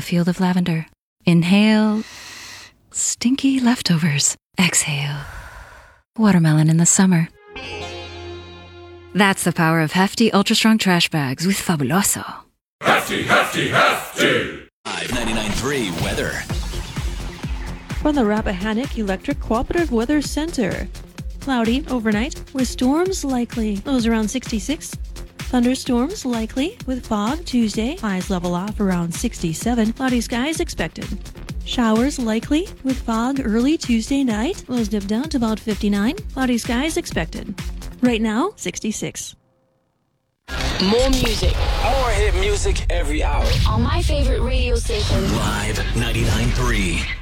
a field of lavender. Inhale, stinky leftovers. Exhale, watermelon in the summer. That's the power of hefty, ultra-strong trash bags with Fabuloso. Hefty, hefty, hefty! 99.3 weather. From the Rappahannock Electric Cooperative Weather Center. Cloudy overnight with storms likely. Lows around 66. Thunderstorms likely with fog Tuesday. Highs level off around 67. Cloudy skies expected. Showers likely with fog early Tuesday night. Lows dip down to about 59. Cloudy skies expected. Right now, 66. More music. More hit music every hour. On my favorite radio station. Live 99.3.